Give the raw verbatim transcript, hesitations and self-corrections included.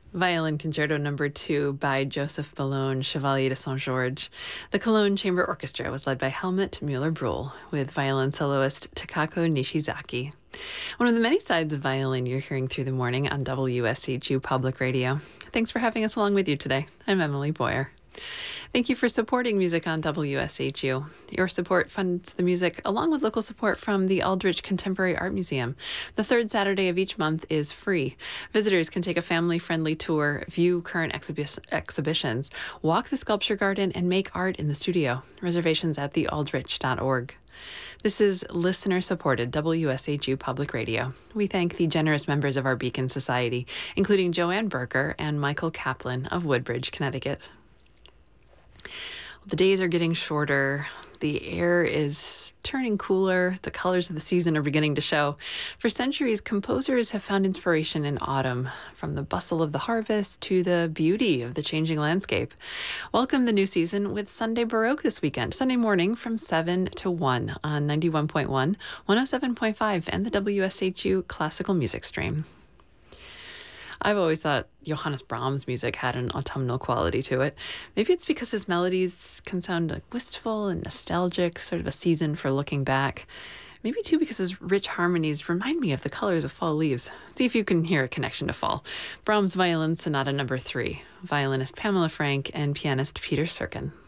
Violin Concerto Number Two by Joseph Bellone, Chevalier de Saint-Georges. The Cologne Chamber Orchestra was led by Helmut Müller-Brühl with violin soloist Takako Nishizaki. One of the many sides of violin you're hearing through the morning on W S H U Public Radio. Thanks for having us along with you today. I'm Emily Boyer. Thank you for supporting music on W S H U. Your support funds the music along with local support from the Aldrich Contemporary Art Museum. The third Saturday of each month is free. Visitors can take a family-friendly tour, view current exhibi- exhibitions, walk the sculpture garden, and make art in the studio. Reservations at the aldrich dot org. This is listener-supported W S H U Public Radio. We thank the generous members of our Beacon Society, including Joanne Berker and Michael Kaplan of Woodbridge, Connecticut. The days are getting shorter. The air is turning cooler. The colors of the season are beginning to show. For centuries, composers have found inspiration in autumn, from the bustle of the harvest to the beauty of the changing landscape. Welcome the new season with Sunday Baroque this weekend, Sunday morning from seven to one on ninety-one point one, one oh seven point five, and the W S H U Classical Music Stream. I've always thought Johannes Brahms' music had an autumnal quality to it. Maybe it's because his melodies can sound like wistful and nostalgic, sort of a season for looking back. Maybe too because his rich harmonies remind me of the colors of fall leaves. See if you can hear a connection to fall. Brahms' Violin Sonata Number Three, violinist Pamela Frank and pianist Peter Serkin.